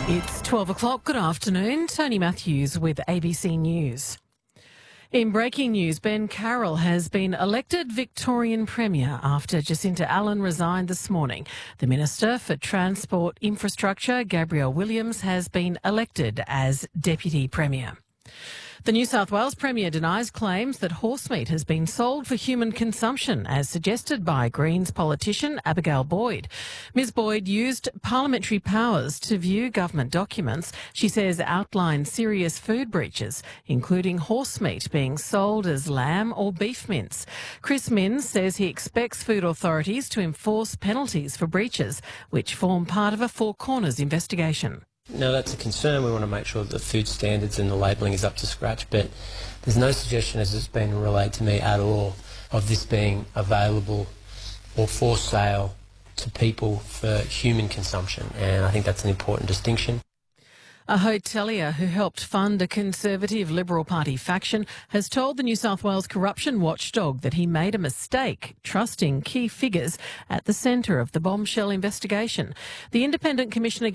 It's 12 o'clock. Good afternoon. Tony Matthews with ABC News. In breaking news, Ben Carroll has been elected Victorian Premier after Jacinta Allen resigned this morning. The Minister for Transport Infrastructure, Gabrielle Williams, has been elected as Deputy Premier. The New South Wales Premier denies claims that horse meat has been sold for human consumption, as suggested by Greens politician Abigail Boyd. Ms Boyd used parliamentary powers to view government documents she says outline serious food breaches, including horse meat being sold as lamb or beef mince. Chris Minns says he expects food authorities to enforce penalties for breaches, which form part of a Four Corners investigation. Now, that's a concern. We want to make sure that the food standards and the labelling is up to scratch, but there's no suggestion, as it's been relayed to me at all, of this being available or for sale to people for human consumption, and I think that's an important distinction. A hotelier who helped fund a Conservative Liberal Party faction has told the New South Wales corruption watchdog that he made a mistake trusting key figures at the centre of the bombshell investigation. The Independent Commissioner